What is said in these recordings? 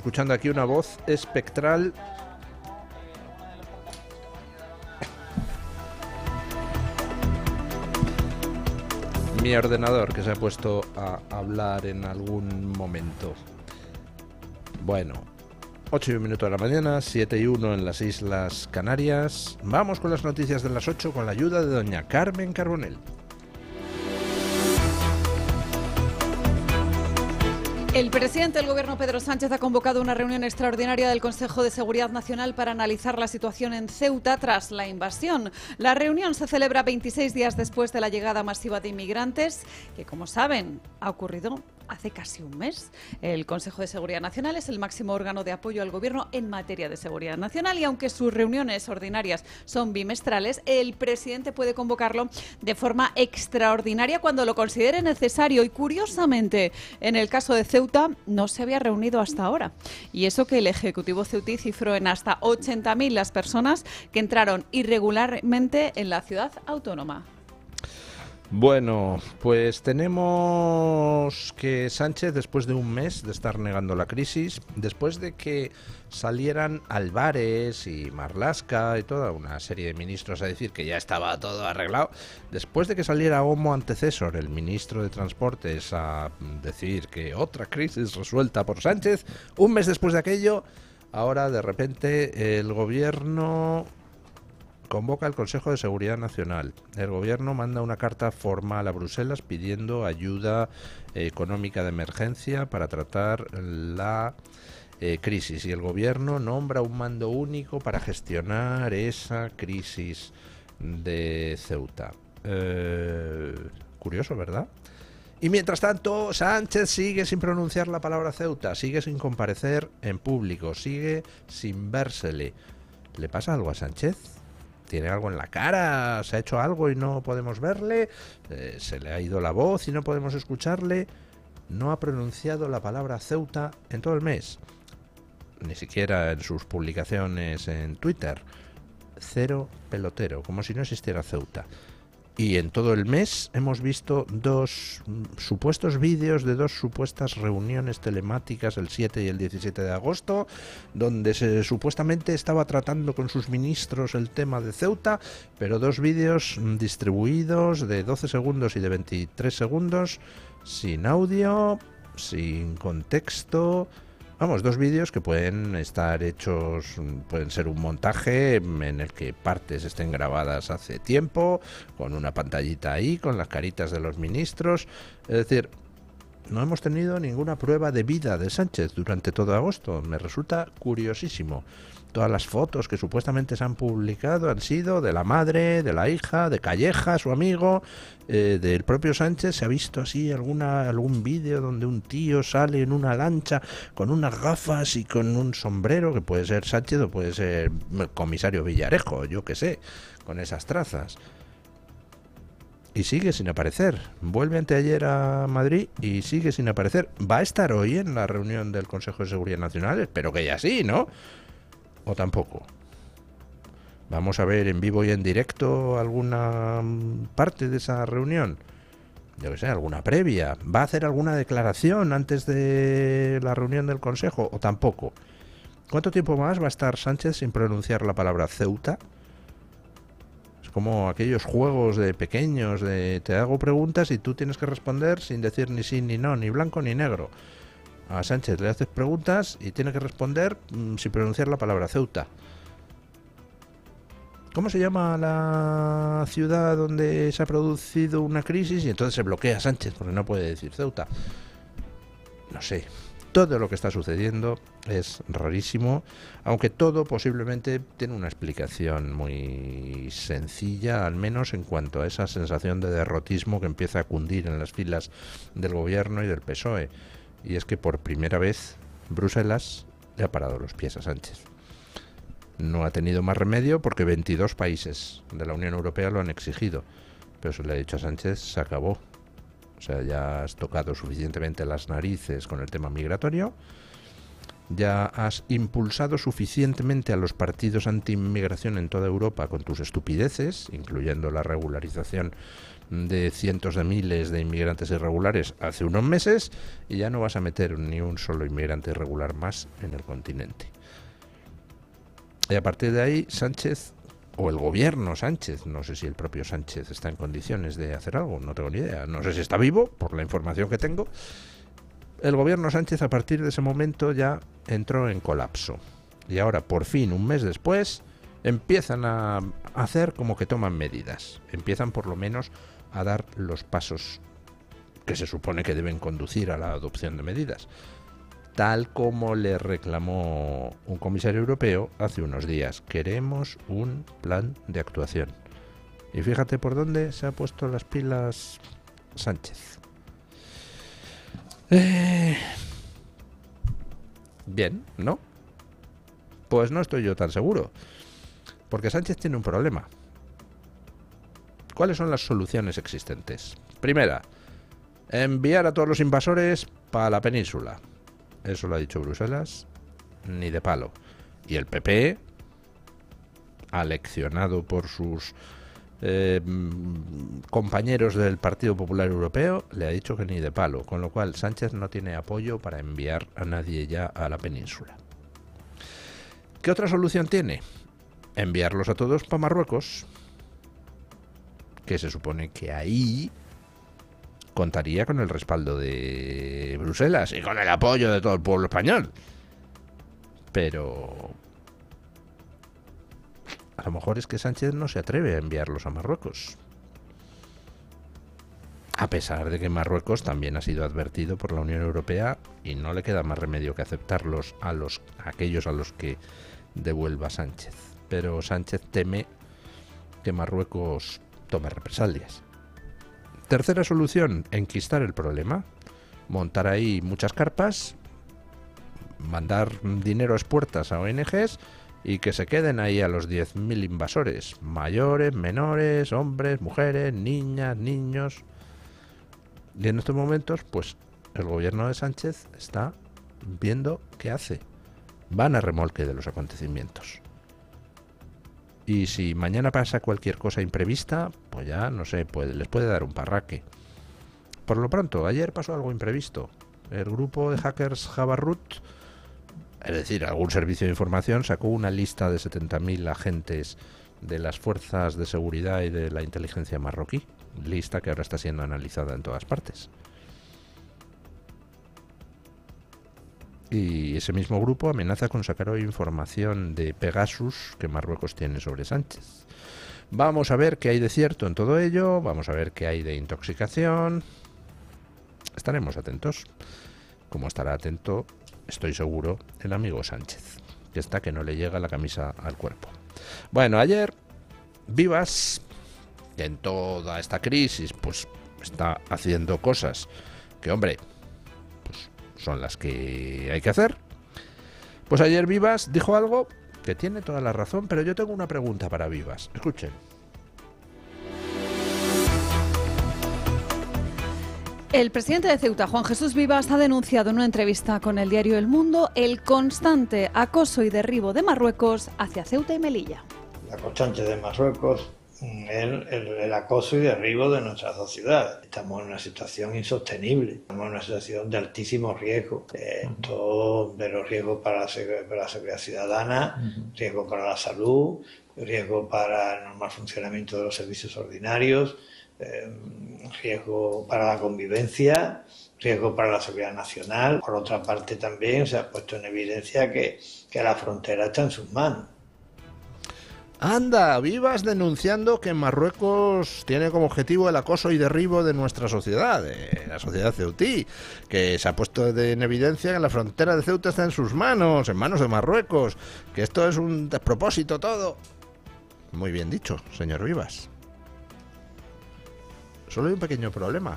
escuchando aquí una voz espectral. Mi ordenador, que se ha puesto a hablar en algún momento. Bueno, 8:01 de la mañana, 7:01 en las Islas Canarias. Vamos con las noticias de las 8 con la ayuda de doña Carmen Carbonell. El presidente del Gobierno, Pedro Sánchez, ha convocado una reunión extraordinaria del Consejo de Seguridad Nacional para analizar la situación en Ceuta tras la invasión. La reunión se celebra 26 días después de la llegada masiva de inmigrantes, que, como saben, ha ocurrido hace casi un mes. El Consejo de Seguridad Nacional es el máximo órgano de apoyo al Gobierno en materia de seguridad nacional y aunque sus reuniones ordinarias son bimestrales, el presidente puede convocarlo de forma extraordinaria cuando lo considere necesario y, curiosamente, en el caso de Ceuta no se había reunido hasta ahora. Y eso que el Ejecutivo ceutí cifró en hasta 80.000 las personas que entraron irregularmente en la ciudad autónoma. Bueno, pues tenemos que Sánchez, después de un mes de estar negando la crisis, después de que salieran Álvarez y Marlaska y toda una serie de ministros a decir que ya estaba todo arreglado, después de que saliera Homo Antecesor, el ministro de Transportes, a decir que otra crisis resuelta por Sánchez, un mes después de aquello, ahora de repente el gobierno convoca el Consejo de Seguridad Nacional. El Gobierno manda una carta formal a Bruselas pidiendo ayuda económica de emergencia para tratar la crisis. Y el Gobierno nombra un mando único para gestionar esa crisis de Ceuta. Curioso, ¿verdad? Y mientras tanto, Sánchez sigue sin pronunciar la palabra Ceuta, sigue sin comparecer en público, sigue sin vérsele. ¿Le pasa algo a Sánchez? ¿Tiene algo en la cara? ¿Se ha hecho algo y no podemos verle? ¿Se le ha ido la voz y no podemos escucharle? No ha pronunciado la palabra Ceuta en todo el mes. Ni siquiera en sus publicaciones en Twitter. Cero pelotero, como si no existiera Ceuta. Y en todo el mes hemos visto dos supuestos vídeos de dos supuestas reuniones telemáticas el 7 y el 17 de agosto, donde se supuestamente estaba tratando con sus ministros el tema de Ceuta, pero dos vídeos distribuidos de 12 segundos y de 23 segundos, sin audio, sin contexto. Vamos, dos vídeos que pueden estar hechos, pueden ser un montaje en el que partes estén grabadas hace tiempo, con una pantallita ahí, con las caritas de los ministros. Es decir, no hemos tenido ninguna prueba de vida de Sánchez durante todo agosto. Me resulta curiosísimo. Todas las fotos que supuestamente se han publicado han sido de la madre, de la hija, de Calleja, su amigo, del propio Sánchez. Se ha visto así algún vídeo donde un tío sale en una lancha con unas gafas y con un sombrero, que puede ser Sánchez o puede ser el comisario Villarejo, yo qué sé, con esas trazas. Y sigue sin aparecer. Vuelve anteayer a Madrid y sigue sin aparecer. Va a estar hoy en la reunión del Consejo de Seguridad Nacional. Espero que ya sí, ¿no? ¿O tampoco? Vamos a ver en vivo y en directo alguna parte de esa reunión. Yo que sé, alguna previa. ¿Va a hacer alguna declaración antes de la reunión del Consejo? ¿O tampoco? ¿Cuánto tiempo más va a estar Sánchez sin pronunciar la palabra Ceuta? Es como aquellos juegos de pequeños de te hago preguntas y tú tienes que responder sin decir ni sí ni no, ni blanco ni negro. A Sánchez le haces preguntas y tiene que responder sin pronunciar la palabra Ceuta. ¿Cómo se llama la ciudad donde se ha producido una crisis? Y entonces se bloquea Sánchez porque no puede decir Ceuta. No sé. Todo lo que está sucediendo es rarísimo, aunque todo posiblemente tiene una explicación muy sencilla, al menos en cuanto a esa sensación de derrotismo que empieza a cundir en las filas del Gobierno y del PSOE. Y es que por primera vez Bruselas le ha parado los pies a Sánchez. No ha tenido más remedio porque 22 países de la Unión Europea lo han exigido. Pero se le ha dicho a Sánchez, se acabó. O sea, ya has tocado suficientemente las narices con el tema migratorio. Ya has impulsado suficientemente a los partidos anti-inmigración en toda Europa con tus estupideces, incluyendo la regularización de cientos de miles de inmigrantes irregulares hace unos meses y ya no vas a meter ni un solo inmigrante irregular más en el continente. Y a partir de ahí, Sánchez, o el gobierno Sánchez, no sé si el propio Sánchez está en condiciones de hacer algo, no tengo ni idea, no sé si está vivo, por la información que tengo. El gobierno Sánchez a partir de ese momento ya entró en colapso. Y ahora, por fin, un mes después, empiezan a hacer como que toman medidas. Empiezan por lo menos a dar los pasos que se supone que deben conducir a la adopción de medidas. Tal como le reclamó un comisario europeo hace unos días. Queremos un plan de actuación. Y fíjate por dónde se ha puesto las pilas Sánchez. Bien, ¿no? Pues no estoy yo tan seguro. Porque Sánchez tiene un problema. ¿Cuáles son las soluciones existentes? Primera, enviar a todos los invasores para la península. Eso lo ha dicho Bruselas, ni de palo. Y el PP, aleccionado por sus compañeros del Partido Popular Europeo, le ha dicho que ni de palo. Con lo cual Sánchez no tiene apoyo para enviar a nadie ya a la península. ¿Qué otra solución tiene? Enviarlos a todos para Marruecos, que se supone que ahí contaría con el respaldo de Bruselas y con el apoyo de todo el pueblo español. Pero a lo mejor es que Sánchez no se atreve a enviarlos a Marruecos, a pesar de que Marruecos también ha sido advertido por la Unión Europea y no le queda más remedio que aceptarlos a aquellos a los que devuelva Sánchez. Pero Sánchez teme que Marruecos tome represalias. Tercera solución, enquistar el problema, montar ahí muchas carpas, mandar dinero a expuertas a ONGs y que se queden ahí a los 10.000 invasores, mayores, menores, hombres, mujeres, niñas, niños. Y en estos momentos, pues el gobierno de Sánchez está viendo qué hace. Van a remolque de los acontecimientos. Y si mañana pasa cualquier cosa imprevista, pues ya, no sé, les puede dar un parraque. Por lo pronto, ayer pasó algo imprevisto. El grupo de hackers Jabarut, es decir, algún servicio de información, sacó una lista de 70.000 agentes de las fuerzas de seguridad y de la inteligencia marroquí. Lista que ahora está siendo analizada en todas partes. Y ese mismo grupo amenaza con sacar hoy información de Pegasus que Marruecos tiene sobre Sánchez. Vamos a ver qué hay de cierto en todo ello, vamos a ver qué hay de intoxicación. Estaremos atentos, como estará atento, estoy seguro, el amigo Sánchez, que está que no le llega la camisa al cuerpo. Bueno, ayer Vivas, que en toda esta crisis pues está haciendo cosas que, hombre, son las que hay que hacer. Pues ayer Vivas dijo algo que tiene toda la razón, pero yo tengo una pregunta para Vivas. Escuchen. El presidente de Ceuta, Juan Jesús Vivas, ha denunciado en una entrevista con el diario El Mundo el constante acoso y derribo de Marruecos hacia Ceuta y Melilla. La constante de Marruecos, el acoso y derribo de nuestras dos ciudades. Estamos en una situación insostenible, estamos en una situación de altísimo riesgo, todo de los riesgos para la seguridad ciudadana, riesgo para la salud, riesgo para el normal funcionamiento de los servicios ordinarios, riesgo para la convivencia, riesgo para la seguridad nacional. Por otra parte también se ha puesto en evidencia que la frontera está en sus manos. Anda, Vivas denunciando que Marruecos tiene como objetivo el acoso y derribo de nuestra sociedad, de la sociedad ceutí, que se ha puesto en evidencia que la frontera de Ceuta está en sus manos, en manos de Marruecos, que esto es un despropósito todo. Muy bien dicho, señor Vivas. Solo hay un pequeño problema.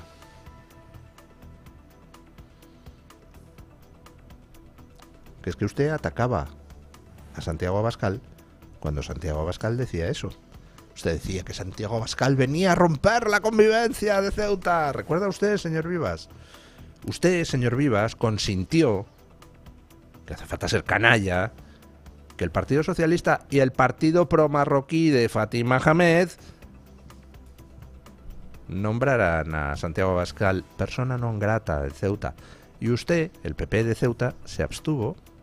Que es que usted atacaba a Santiago Abascal cuando Santiago Abascal decía eso. Usted decía que Santiago Abascal venía a romper la convivencia de Ceuta. ¿Recuerda usted, señor Vivas? Usted, señor Vivas, consintió, que hace falta ser canalla, que el Partido Socialista y el partido pro-marroquí de Fátima Hamed nombraran a Santiago Abascal persona non grata de Ceuta y usted, el PP de Ceuta, se abstuvo